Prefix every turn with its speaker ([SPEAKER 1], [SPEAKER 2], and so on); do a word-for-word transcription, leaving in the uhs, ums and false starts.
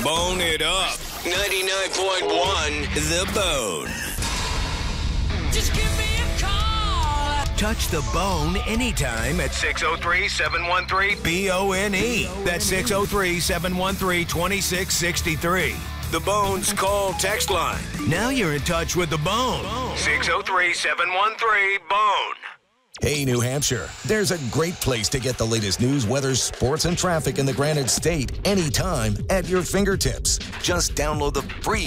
[SPEAKER 1] Bone it up. ninety-nine point one The Bone.
[SPEAKER 2] Just give me a call.
[SPEAKER 1] Touch the bone anytime at six oh three, seven one three, B O N E. That's six oh three, seven one three, two six six three. The Bone's call text line. Now you're in touch with the Bone. six oh three, seven one three, BONE.
[SPEAKER 3] Hey, New Hampshire, there's a great place to get the latest news, weather, sports, and traffic in the Granite State anytime at your fingertips. Just download the free